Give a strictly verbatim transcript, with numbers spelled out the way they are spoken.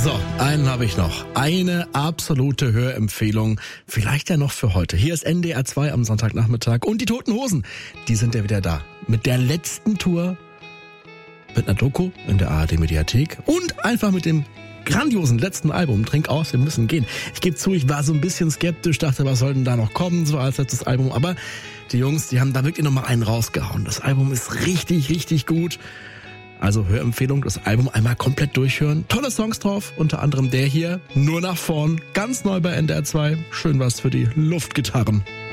So, einen habe ich noch. Eine absolute Hörempfehlung. Vielleicht ja noch für heute. Hier ist N D R zwei am Sonntagnachmittag. Und die Toten Hosen, die sind ja wieder da. Mit der letzten Tour. Mit einer Doku in der A R D-Mediathek. Und einfach mit dem grandiosen letzten Album. Trink aus, wir müssen gehen. Ich gebe zu, ich war so ein bisschen skeptisch. Dachte, was soll denn da noch kommen, so als letztes Album. Aber die Jungs, die haben da wirklich nochmal einen rausgehauen. Das Album ist richtig, richtig gut. Also Hörempfehlung, das Album einmal komplett durchhören. Tolle Songs drauf, unter anderem der hier, Nur nach vorn, ganz neu bei N D R zwei. Schön was für die Luftgitarren.